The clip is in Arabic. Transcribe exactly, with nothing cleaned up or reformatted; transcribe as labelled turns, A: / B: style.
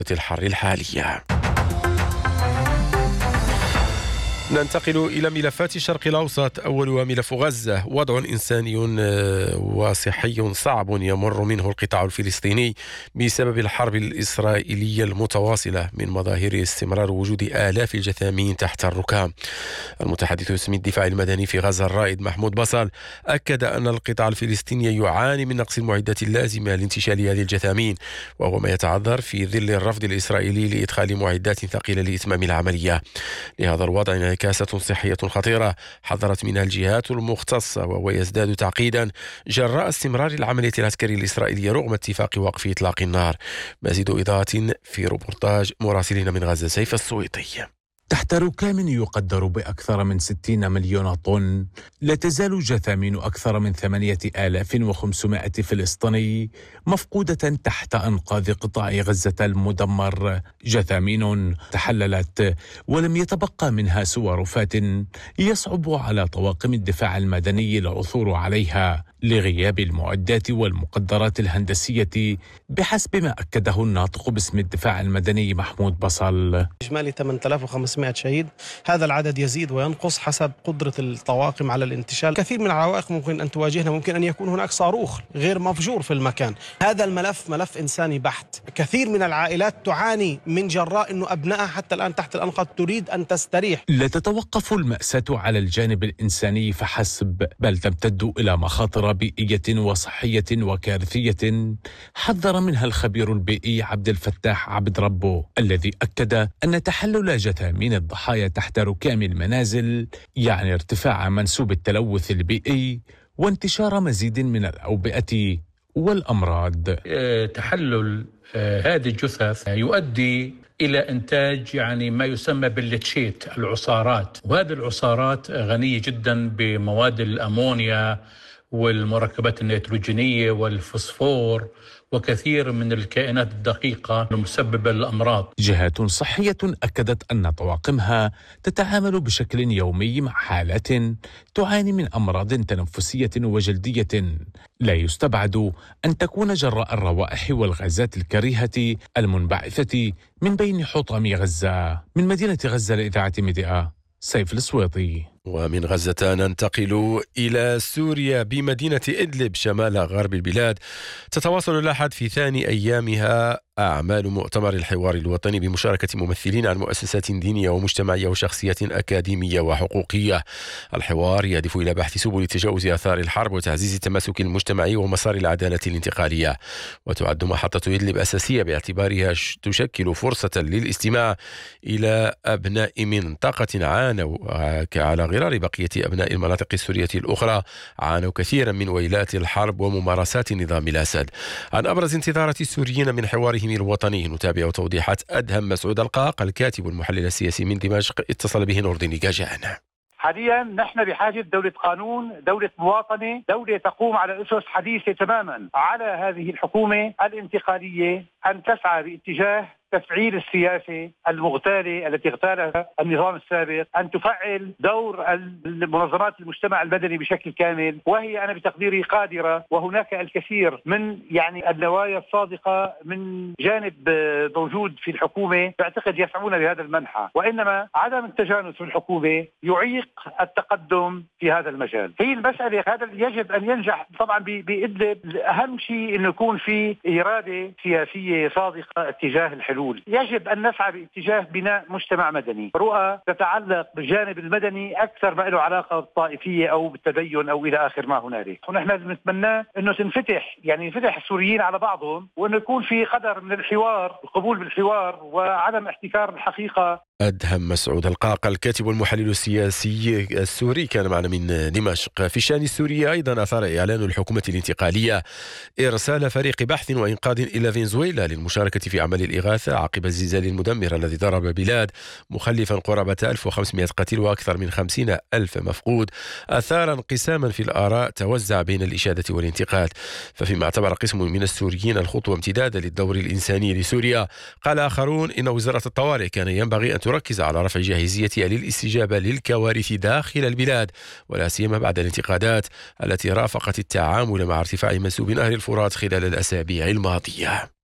A: الحر الحالية. ننتقل إلى ملفات الشرق الأوسط، أولها ملف غزة. وضع إنساني وصحي صعب يمر منه القطاع الفلسطيني بسبب الحرب الإسرائيلية المتواصلة، من مظاهر استمرار وجود آلاف الجثامين تحت الركام. المتحدث باسم الدفاع المدني في غزة الرائد محمود بصل أكد أن القطاع الفلسطيني يعاني من نقص المعدات اللازمة لانتشال هذه الجثامين، وهو ما يتعذر في ظل الرفض الإسرائيلي لإدخال معدات ثقيلة لإتمام العملية. لهذا الوضع انعكاسات صحية خطيرة حذرت منها الجهات المختصة، وهو يزداد تعقيدا جراء استمرار العملية العسكرية الإسرائيلية رغم اتفاق وقف إطلاق النار. مزيد إضاءات في روبورتاج مراسلين من غزة سيف السويطي.
B: تحت ركام يقدر بأكثر من ستين مليون طن، لا تزال جثامين أكثر من ثمانية آلاف وخمسمائة فلسطيني مفقودة تحت أنقاض قطاع غزة المدمر. جثامين تحللت ولم يتبقى منها سوى رفات يصعب على طواقم الدفاع المدني العثور عليها لغياب المعدات والمقدرات الهندسية، بحسب ما أكده الناطق باسم الدفاع المدني محمود بصل.
C: إجمالي ثمانية آلاف وخمسمائة شهيد، هذا العدد يزيد وينقص حسب قدرة الطواقم على الانتشال. كثير من العوائق ممكن أن تواجهنا، ممكن أن يكون هناك صاروخ غير مفجور في المكان. هذا الملف ملف إنساني بحت. كثير من العائلات تعاني من جراء أنه أبنائها حتى الآن تحت الأنقاض تريد أن تستريح.
B: لا تتوقف المأساة على الجانب الإنساني فحسب، بل تمتد إلى مخاطر بيئية وصحية وكارثية حذر منها الخبير البيئي عبد الفتاح عبد ربه، الذي أكد أن تحلل جثامين الضحايا تحت ركام المنازل يعني ارتفاع منسوب التلوث البيئي وانتشار مزيد من الأوبئة والأمراض.
D: تحلل هذه الجثث يؤدي إلى إنتاج يعني ما يسمى باللتشيت، العصارات، وهذه العصارات غنية جدا بمواد الأمونيا والمركبات النيتروجينية والفوسفور وكثير من الكائنات الدقيقة المسببة للأمراض.
B: جهات صحية أكدت أن طواقمها تتعامل بشكل يومي مع حالات تعاني من أمراض تنفسية وجلدية، لا يستبعد أن تكون جراء الروائح والغازات الكريهة المنبعثة من بين حطام غزة. من مدينة غزة لإذاعة ميديا سيف السويطي.
A: ومن غزة ننتقل إلى سوريا بمدينة إدلب شمال غرب البلاد. تتواصل الأحد في ثاني أيامها أعمال مؤتمر الحوار الوطني بمشاركة ممثلين عن مؤسسات دينية ومجتمعية وشخصيات أكاديمية وحقوقية. الحوار يهدف إلى بحث سبل تجاوز آثار الحرب وتعزيز التماسك المجتمعي ومسار العدالة الانتقالية. وتعد محطة إدلب أساسية باعتبارها تشكل فرصة للاستماع إلى أبناء منطقة عانوا على غرار بقية أبناء المناطق السورية الأخرى عانوا كثيرا من ويلات الحرب وممارسات النظام الأسد. عن أبرز انتظارات السوريين من حوارهم الوطني نتابع توضيحات أدهم مسعود القاق الكاتب والمحلل السياسي من دمشق، اتصل به نور الدين جاجان.
E: حاليا نحن بحاجة دولة قانون، دولة مواطنة، دولة تقوم على أسس حديثة تماما. على هذه الحكومة الانتقالية أن تسعى باتجاه تفعيل السياسة المغتالة التي اغتالها النظام السابق، أن تفعل دور المنظمات المجتمع المدني بشكل كامل، وهي أنا بتقديري قادرة، وهناك الكثير من يعني النوايا الصادقة من جانب موجود في الحكومة بعتقد يسعون بهذا المنحى، وإنما عدم التجانس في الحكومة يعيق التقدم في هذا المجال. هي المسألة هذا يجب أن ينجح طبعا بإدلب. أهم شيء أنه يكون في إرادة سياسية صادقة اتجاه الحلول. يجب أن نسعى باتجاه بناء مجتمع مدني، رؤى تتعلق بالجانب المدني أكثر ما له علاقة بالطائفية أو بالتدين أو إلى آخر ما هنالك. ونحن نتمنى أنه تنفتح يعني ينفتح السوريين على بعضهم، وأنه يكون في قدر من الحوار، القبول بالحوار وعدم احتكار الحقيقة.
A: أدهم مسعود القاق الكاتب والمحلل السياسي السوري كان معنا من دمشق. في الشأن السوري أيضا أثار إعلان الحكومة الانتقالية إرسال فريق بحث وإنقاذ إلى فنزويلا للمشاركة في أعمال الإغاثة عقب الزلزال المدمر الذي ضرب البلاد مخلفا قرابة ألف وخمسمائة قتيل وأكثر من خمسين ألف مفقود، أثار انقساما في الآراء توزع بين الإشادة والانتقاد. ففيما اعتبر قسم من السوريين الخطوة امتدادا للدور الإنساني لسوريا، قال آخرون إن وزارة الطوارئ كان ينبغي أن تركز على رفع جاهزيتها للاستجابة للكوارث داخل البلاد، ولا سيما بعد الانتقادات التي رافقت التعامل مع ارتفاع منسوب نهر الفرات خلال الأسابيع الماضية.